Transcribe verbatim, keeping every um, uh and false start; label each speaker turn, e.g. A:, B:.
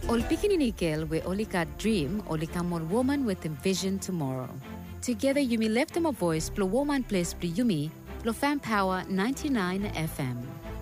A: Ol pikininikil we olika dream olika mon woman with a vision tomorrow. Together Yumi left them a voice plo woman place plo Yumi plo fan power ninety-nine F M.